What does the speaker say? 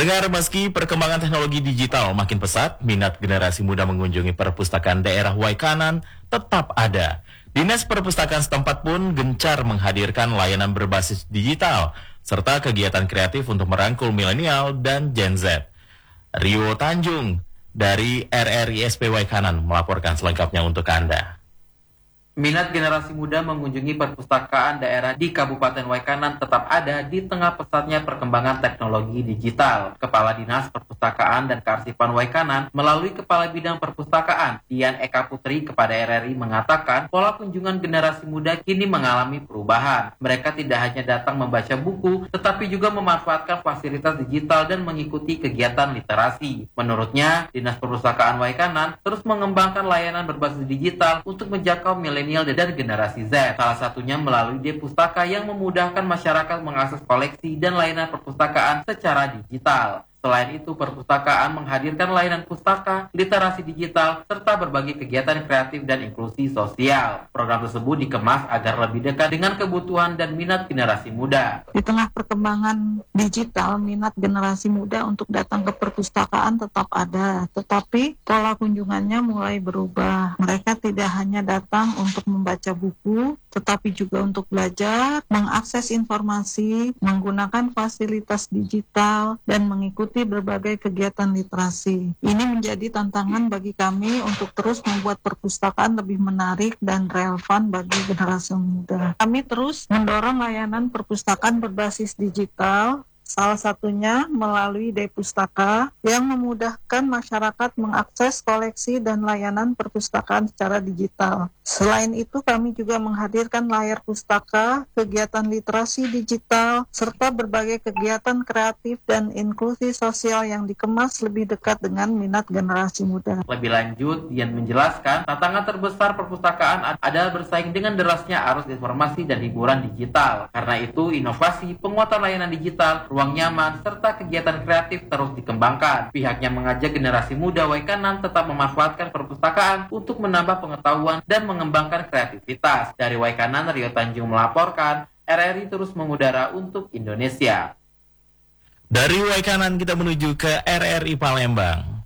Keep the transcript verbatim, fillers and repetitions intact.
Pendengar, meski perkembangan teknologi digital makin pesat, minat generasi muda mengunjungi perpustakaan daerah Waikanan tetap ada. Dinas Perpustakaan setempat pun gencar menghadirkan layanan berbasis digital, serta kegiatan kreatif untuk merangkul milenial dan Gen Z. Rio Tanjung dari R R I S P Waikanan melaporkan selengkapnya untuk Anda. Minat generasi muda mengunjungi perpustakaan daerah di Kabupaten Waikanan tetap ada di tengah pesatnya perkembangan teknologi digital. Kepala Dinas Perpustakaan dan Kearsipan Waikanan melalui Kepala Bidang Perpustakaan, Dian Eka Putri, kepada R R I mengatakan pola kunjungan generasi muda kini mengalami perubahan. Mereka tidak hanya datang membaca buku, tetapi juga memanfaatkan fasilitas digital dan mengikuti kegiatan literasi. Menurutnya, Dinas Perpustakaan Waikanan terus mengembangkan layanan berbasis digital untuk menjangkau milenial dan generasi Z. Salah satunya melalui D-Pustaka yang memudahkan masyarakat mengakses koleksi dan layanan perpustakaan secara digital. Selain itu, perpustakaan menghadirkan layanan pustaka, literasi digital, serta berbagai kegiatan kreatif dan inklusi sosial. Program tersebut dikemas agar lebih dekat dengan kebutuhan dan minat generasi muda. Di tengah perkembangan digital, minat generasi muda untuk datang ke perpustakaan tetap ada, tetapi pola kunjungannya mulai berubah. Mereka tidak hanya datang untuk membaca buku, tetapi juga untuk belajar, mengakses informasi, menggunakan fasilitas digital, dan mengikuti berbagai kegiatan literasi. Ini menjadi tantangan bagi kami untuk terus membuat perpustakaan lebih menarik dan relevan bagi generasi muda. Kami terus mendorong layanan perpustakaan berbasis digital, salah satunya melalui D-Pustaka yang memudahkan masyarakat mengakses koleksi dan layanan perpustakaan secara digital. Selain itu, kami juga menghadirkan layar pustaka, kegiatan literasi digital, serta berbagai kegiatan kreatif dan inklusi sosial yang dikemas lebih dekat dengan minat generasi muda. Lebih lanjut, Dian menjelaskan tantangan terbesar perpustakaan adalah bersaing dengan derasnya arus informasi dan hiburan digital. Karena itu, inovasi, penguatan layanan digital, ruang nyaman, serta kegiatan kreatif terus dikembangkan. Pihaknya mengajak generasi muda Waikanan tetap memanfaatkan perpustakaan untuk menambah pengetahuan dan mengembangkan kreativitas. Dari Waikanan, Rio Tanjung melaporkan, R R I terus mengudara untuk Indonesia. Dari Waikanan kita menuju ke R R I Palembang.